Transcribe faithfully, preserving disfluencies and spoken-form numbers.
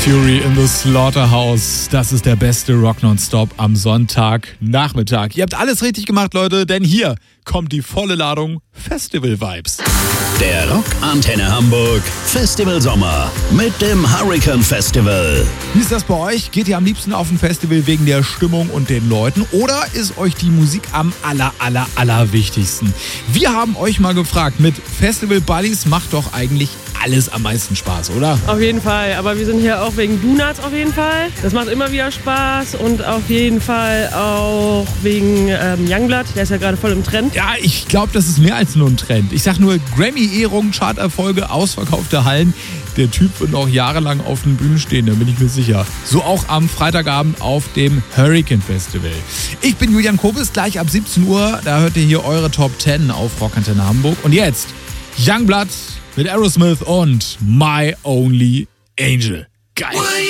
Fury in the Slaughterhouse. Das ist der beste Rock Nonstop am Sonntagnachmittag. Ihr habt alles richtig gemacht, Leute, denn hier kommt die volle Ladung Festival-Vibes. Der Rock Antenne Hamburg Festival Sommer mit dem Hurricane Festival. Wie ist das bei euch? Geht ihr am liebsten auf ein Festival wegen der Stimmung und den Leuten oder ist euch die Musik am aller, aller, aller wichtigsten? Wir haben euch mal gefragt, mit Festival Buddies macht doch eigentlich alles am meisten Spaß, oder? Auf jeden Fall, aber wir sind hier auch wegen Donuts auf jeden Fall. Das macht immer wieder Spaß und auf jeden Fall auch wegen ähm, Youngblood, der ist ja gerade voll im Trend. Ja, ich glaube, das ist mehr als nur ein Trend. Ich sag nur Grammy-Ehrungen, Charterfolge, ausverkaufte Hallen. Der Typ wird noch jahrelang auf den Bühnen stehen, da bin ich mir sicher. So auch am Freitagabend auf dem Hurricane Festival. Ich bin Julian Kobis, gleich ab siebzehn Uhr, da hört ihr hier eure Top zehn auf Rock Antenne Hamburg. Und jetzt Youngblood mit Aerosmith und My Only Angel. Geil.